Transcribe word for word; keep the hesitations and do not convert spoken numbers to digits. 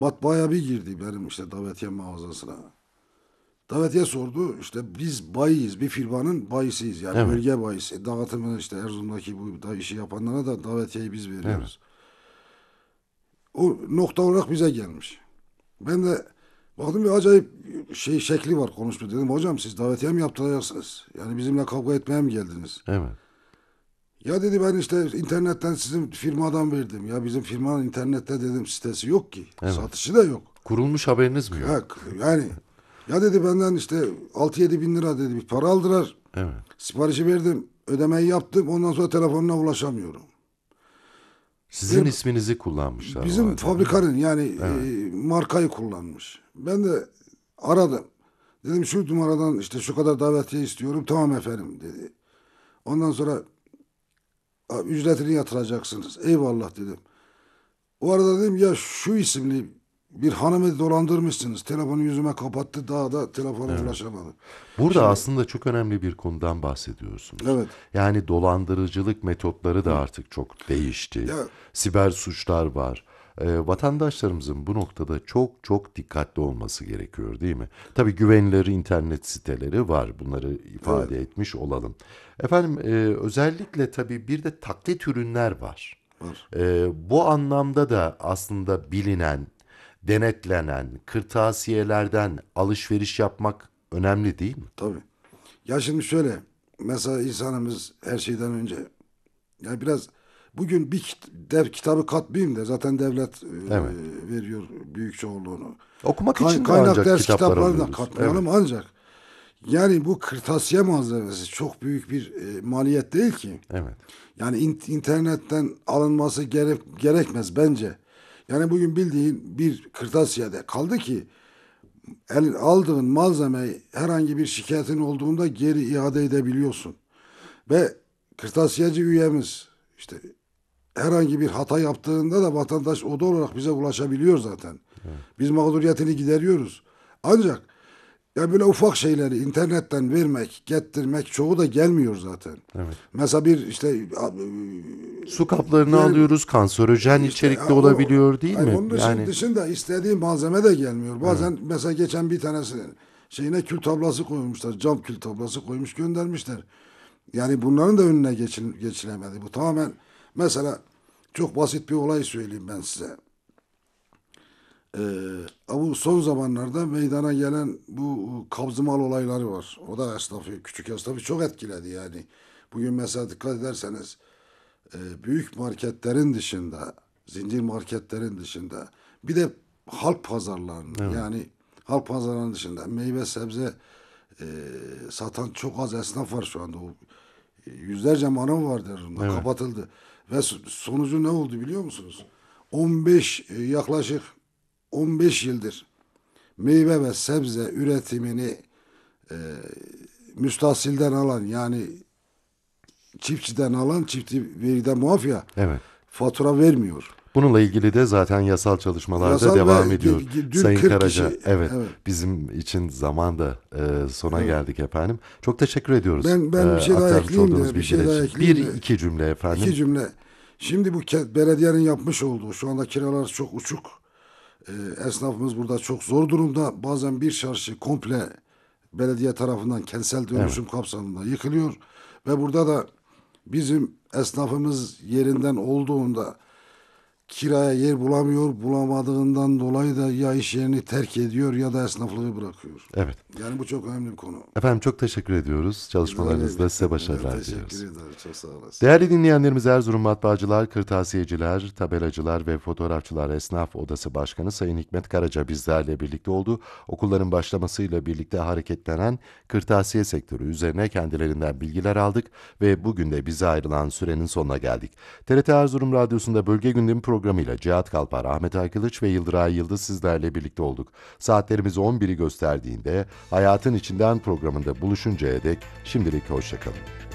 matbaaya bir girdi benim işte davetiye mağazasına. Davetiye sordu. İşte biz bayiyiz. Bir firmanın bayisiyiz. Yani Evet, bölge bayisi. Dağıtımını işte Erzurum'daki bu da işi yapanlara da davetiyeyi biz evet, veriyoruz. O nokta olarak bize gelmiş. Ben de baktım bir acayip şey şekli var konuşma. Dedim hocam siz davetiye mi yaptıracaksınız? Yani bizimle kavga etmeye mi geldiniz? evet, Ya dedi ben işte internetten sizin firmadan verdim. Ya bizim firmanın internette dedim sitesi yok ki. evet. Satışı da yok. Kurulmuş haberiniz mi yok? Ha, yani ya dedi benden işte altı yedi bin lira dedi bir para aldılar. Evet. Siparişi verdim. Ödemeyi yaptım. Ondan sonra telefonuna ulaşamıyorum. Sizin Ve isminizi kullanmışlar o bizim halde, değil mi? fabrikanın yani Evet. e, markayı kullanmış. Ben de aradım. Dedim şu numaradan işte şu kadar davetiye istiyorum. Tamam efendim dedi. Ondan sonra "A, ücretini yatıracaksınız. Eyvallah dedim. O arada dedim ya şu isimli bir hanımı dolandırmışsınız. Telefonu yüzüme kapattı. Daha da telefona Evet. ulaşamadım. Burada Şimdi aslında çok önemli bir konudan bahsediyorsunuz. evet. Yani dolandırıcılık metotları da artık çok değişti. Ya Siber suçlar var. Ee, vatandaşlarımızın bu noktada çok çok dikkatli olması gerekiyor, değil mi? Tabii güvenilir internet siteleri var. Bunları evet ifade etmiş olalım. Efendim, e, özellikle tabii bir de taklit ürünler var. var. Ee, bu anlamda da aslında bilinen, denetlenen kırtasiyelerden alışveriş yapmak önemli, değil mi? Tabii. Ya şimdi şöyle. Mesela insanımız her şeyden önce yani biraz bugün bir kit- dev kitabı katmayayım da zaten devlet e, Evet. veriyor büyük çoğunluğunu. Okumak Kay- için de kaynak ancak ders kitaplar kitaplarını da alıyoruz. Evet, katmayalım ancak yani bu kırtasiye malzemesi çok büyük bir e, maliyet değil ki. evet, Yani in- internetten alınması gerek gerekmez bence. Yani bugün bildiğin bir kırtasiyede kaldı ki el, aldığın malzemeyi herhangi bir şikayetin olduğunda geri iade edebiliyorsun. Ve kırtasiyeci üyemiz işte herhangi bir hata yaptığında da vatandaş oda olarak bize ulaşabiliyor zaten. Biz mağduriyetini gideriyoruz. Ancak ya böyle ufak şeyleri internetten vermek, getirmek çoğu da gelmiyor zaten. evet. Mesela bir işte e, Su kaplarını diyelim alıyoruz, kanserojen işte içerikli ha, o olabiliyor, değil yani mi? onun dışında, Yani, dışında istediğin malzeme de gelmiyor. evet, Bazen mesela geçen bir tanesi şeyine kül tablası koymuşlar. Cam kül tablası koymuş göndermişler. Yani bunların da önüne geçil, geçilemedi. Bu tamamen mesela çok basit bir olay söyleyeyim ben size. Ee, bu son zamanlarda meydana gelen bu kabzımal olayları var. O da esnafı, küçük esnafı çok etkiledi yani. Bugün mesela dikkat ederseniz e, büyük marketlerin dışında, zincir marketlerin dışında bir de halk pazarlarının evet, yani halk pazarlarının dışında meyve sebze e, satan çok az esnaf var şu anda. O, e, yüzlerce manav var derinde evet. kapatıldı. Ve so- sonucu ne oldu biliyor musunuz? on beş e, yaklaşık on beş yıldır meyve ve sebze üretimini müstahsilden alan yani çiftçiden alan çiftçi vergiden muaf ya Evet. fatura vermiyor. Bununla ilgili de zaten yasal çalışmalarda Yasal ve devam ge- ediyor. ge- dün Sayın kırk Karaca, kişi evet, evet bizim için zaman da e, sona evet. geldik efendim. Çok teşekkür ediyoruz Ben e, ben bir şey daha aktarmış ekleyeyim olduğunuz de bir bilgiler şey daha için. Bir ekleyeyim de iki cümle iki efendim. cümle. Şimdi bu ke- belediyenin yapmış olduğu şu anda kiralar çok uçuk. Ee, esnafımız burada çok zor durumda. Bazen bir çarşı komple belediye tarafından kentsel Evet. dönüşüm kapsamında yıkılıyor ve burada da bizim esnafımız yerinden olduğunda kiraya yer bulamıyor. Bulamadığından dolayı da ya iş yerini terk ediyor ya da esnaflığı bırakıyor. Evet. Yani bu çok önemli bir konu. Efendim çok teşekkür ediyoruz. Rica ederim. Çalışmalarınızda size Ben başarılar teşekkür diliyoruz. ederim. Çok sağ olasın. Değerli dinleyenlerimiz, Erzurum Matbaacılar, Kırtasiyeciler, Tabelacılar ve Fotoğrafçılar Esnaf Odası Başkanı Sayın Hikmet Karaca bizlerle birlikte oldu. Okulların başlamasıyla birlikte hareketlenen kırtasiye sektörü üzerine kendilerinden bilgiler aldık ve bugün de bize ayrılan sürenin sonuna geldik. T R T Erzurum Radyosu'nda Bölge Gündemi programıyla Cihat Kalpar, Ahmet Aykılıç ve Yıldıray Yıldız sizlerle birlikte olduk. Saatlerimiz on biri gösterdiğinde Hayatın İçinden programında buluşuncaya dek şimdilik hoşçakalın.